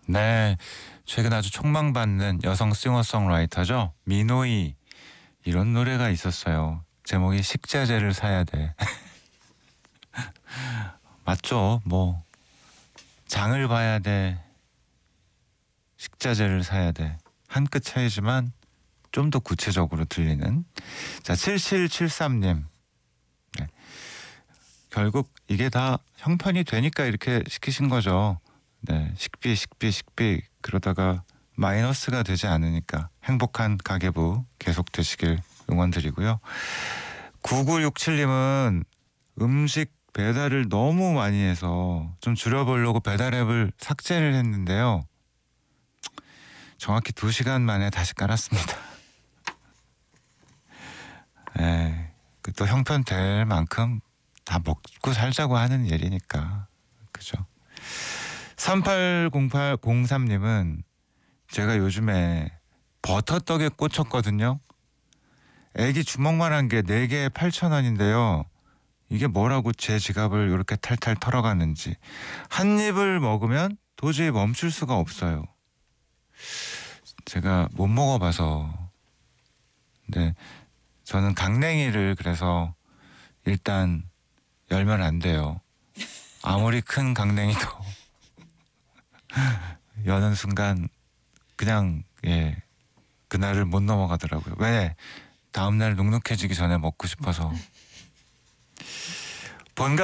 네, 최근 아주 촉망받는 여성 싱어송라이터죠. 민호이 이런 노래가 있었어요. 제목이 식자재를 사야 돼. 맞죠? 뭐 장을 봐야 돼. 식자재를 사야 돼. 한 끗 차이지만 좀 더 구체적으로 들리는. 자, 7773님. 네. 결국 이게 다 형편이 되니까 이렇게 시키신 거죠. 네, 식비 그러다가 마이너스가 되지 않으니까 행복한 가계부 계속 되시길 응원드리고요. 9967님은 음식 배달을 너무 많이 해서 좀 줄여보려고 배달 앱을 삭제를 했는데요. 정확히 2시간 만에 다시 깔았습니다. 네, 또 형편 될 만큼 다 먹고 살자고 하는 일이니까. 그죠? 380803님은 제가 요즘에 버터떡에 꽂혔거든요. 애기 주먹만한 게 4개에 8,000원인데요. 이게 뭐라고 제 지갑을 이렇게 탈탈 털어가는지. 한 입을 먹으면 도저히 멈출 수가 없어요. 제가 못 먹어봐서. 네, 저는 강냉이를 그래서 일단 열면 안 돼요. 아무리 큰 강냉이도 여는 순간 그냥 그날을 못 넘어가더라고요. 왜? 다음날 눅눅해지기 전에 먹고 싶어서. 본가